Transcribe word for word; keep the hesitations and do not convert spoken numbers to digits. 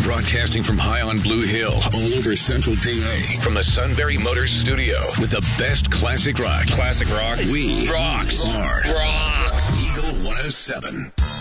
Broadcasting from high on Blue Hill, all over Central P A. From the Sunbury Motors Studio, with the best classic rock. Classic rock. We rocks. are Rocks. Eagle one oh seven.